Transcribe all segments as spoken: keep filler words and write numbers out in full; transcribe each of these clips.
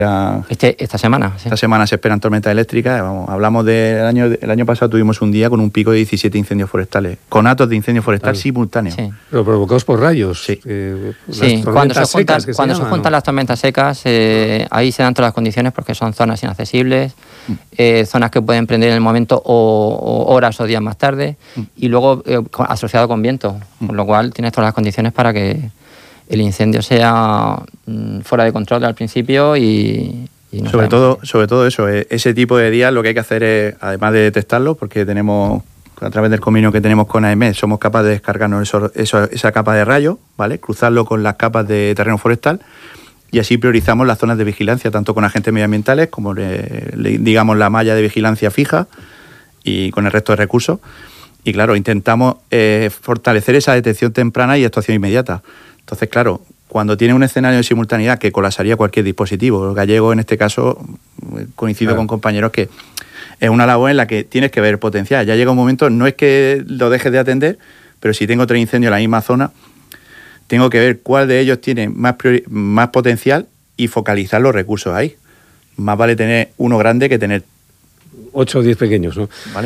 Este, esta semana, sí. Esta semana se esperan tormentas eléctricas. Vamos, hablamos del año, el año pasado tuvimos un día con un pico de diecisiete incendios forestales, con atos de incendio forestal claro. simultáneos. Sí. Pero provocados por rayos. Sí. Eh, sí. Cuando se juntan, se cuando llaman, se juntan ¿no? las tormentas secas, eh, ahí se dan todas las condiciones porque son zonas inaccesibles, mm. eh, zonas que pueden prender en el momento o, o horas o días más tarde, mm. y luego eh, asociado con viento, mm. con lo cual tienes todas las condiciones para que el incendio sea mm, fuera de control al principio y... No sobre, todo, sobre todo eso, ese tipo de días lo que hay que hacer es, además de detectarlo, porque tenemos, a través del convenio que tenemos con A E M E, somos capaces de descargarnos eso, eso, esa capa de rayos, ¿vale? Cruzarlo con las capas de terreno forestal y así priorizamos las zonas de vigilancia, tanto con agentes medioambientales como, le, le, digamos, la malla de vigilancia fija y con el resto de recursos. Y claro, intentamos eh, fortalecer esa detección temprana y actuación inmediata. Entonces, claro, cuando tiene un escenario de simultaneidad que colapsaría cualquier dispositivo, el gallego en este caso, coincido claro. con compañeros que es una labor en la que tienes que ver potencial. Ya llega un momento, no es que lo dejes de atender, pero si tengo tres incendios en la misma zona, tengo que ver cuál de ellos tiene más, priori- más potencial y focalizar los recursos ahí. Más vale tener uno grande que tener ocho o diez pequeños, ¿no? Vale.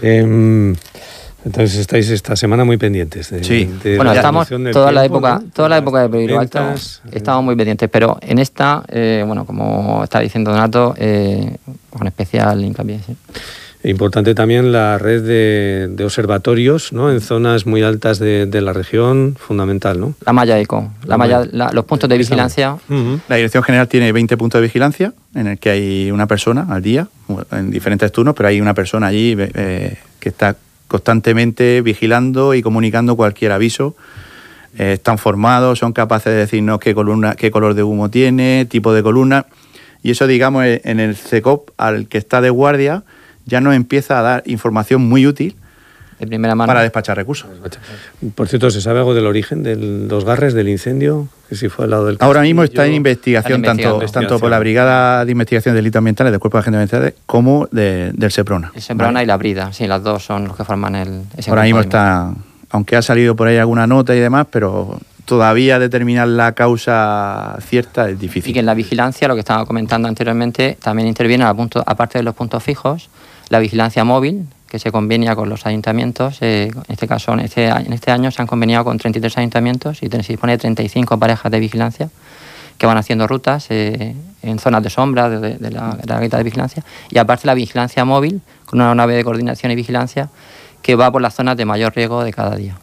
Eh, Entonces estáis esta semana muy pendientes. De, sí. de bueno, la estamos toda tiempo, la época, ¿no? toda la época de peligro alto, ventas, estamos muy pendientes, pero en esta, eh, bueno, como está diciendo Donato, eh, con especial hincapié. Sí. Importante también la red de, de observatorios, ¿no? En zonas muy altas de, de la región, fundamental, ¿no? La malla ECO, la, la malla, la, los puntos de vigilancia. Uh-huh. La Dirección General tiene veinte puntos de vigilancia en el que hay una persona al día, en diferentes turnos, pero hay una persona allí eh, que está constantemente vigilando y comunicando cualquier aviso. Eh, están formados, son capaces de decirnos qué columna, qué color de humo tiene, tipo de columna, y eso, digamos, en el C E C O P, al que está de guardia, ya nos empieza a dar información muy útil de primera mano para despachar recursos. Por cierto, ¿se sabe algo del origen de los garres del incendio? Que si fue al lado del Ahora mismo está en investigación, tanto, investigación. tanto por la Brigada de Investigación de Delitos Ambientales del Cuerpo de Agentes Ambientales como de, del SEPRONA. El SEPRONA ¿vale? Y la Brida, sí, las dos son los que forman el... Ese Ahora mismo está, aunque ha salido por ahí alguna nota y demás, pero todavía determinar la causa cierta es difícil. Y que en la vigilancia, lo que estaba comentando anteriormente, también interviene, a punto, aparte de los puntos fijos, la vigilancia móvil, que se convenia con los ayuntamientos. Eh, en este caso, en este, en este año se han conveniado con treinta y tres ayuntamientos y se dispone de treinta y cinco parejas de vigilancia que van haciendo rutas eh, en zonas de sombra de, de, de la, de la guita de vigilancia. Y aparte la vigilancia móvil, con una nave de coordinación y vigilancia que va por las zonas de mayor riesgo de cada día.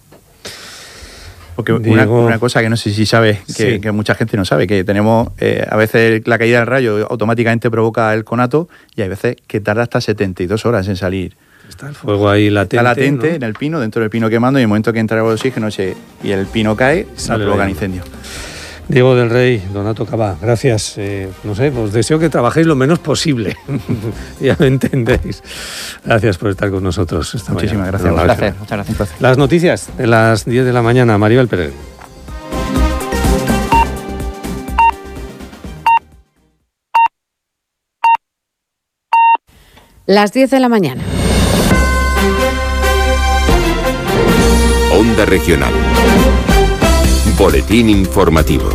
Porque una, una cosa que no sé si sabes, que, sí. que mucha gente no sabe, que tenemos, eh, a veces la caída del rayo automáticamente provoca el conato y hay veces que tarda hasta setenta y dos horas en salir. Está el fuego ahí latente. Está latente, ¿no? En el pino, dentro del pino quemando, y en el momento que entra el oxígeno se, y el pino cae, se provoca incendio. Diego del Rey, Donato Caba, gracias. Eh, no sé, os deseo que trabajéis lo menos posible. Ya me entendéis. Gracias por estar con nosotros esta Muchísimas mañana. gracias. Un placer, muchas gracias. Las noticias de las diez de la mañana, Maribel Pérez. Las diez de la mañana. Onda Regional. Boletín informativo.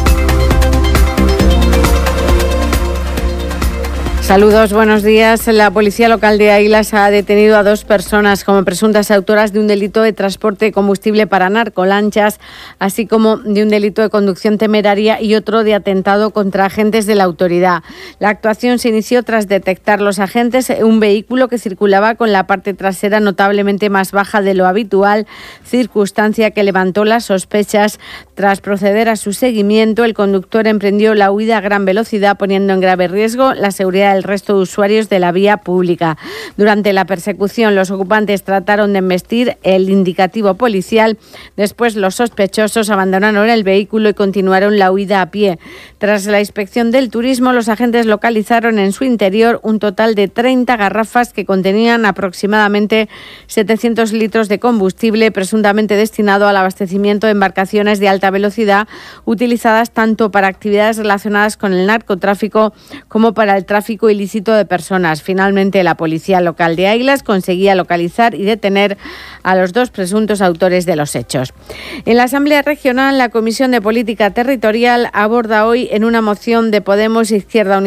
Saludos, buenos días. La policía local de Águilas ha detenido a dos personas como presuntas autoras de un delito de transporte de combustible para narcolanchas, así como de un delito de conducción temeraria y otro de atentado contra agentes de la autoridad. La actuación se inició tras detectar los agentes un vehículo que circulaba con la parte trasera notablemente más baja de lo habitual, circunstancia que levantó las sospechas. Tras proceder a su seguimiento, el conductor emprendió la huida a gran velocidad, poniendo en grave riesgo la seguridad del resto de usuarios de la vía pública. Durante la persecución, los ocupantes trataron de embestir el indicativo policial. Después, los sospechosos abandonaron el vehículo y continuaron la huida a pie. Tras la inspección del turismo, los agentes localizaron en su interior un total de treinta garrafas que contenían aproximadamente setecientos litros de combustible, presuntamente destinado al abastecimiento de embarcaciones de alta velocidad, utilizadas tanto para actividades relacionadas con el narcotráfico como para el tráfico tráfico ilícito de personas. Finalmente, la policía local de Águilas conseguía localizar y detener a los dos presuntos autores de los hechos. En la Asamblea Regional, la Comisión de Política Territorial aborda hoy en una moción de Podemos Izquierda Unida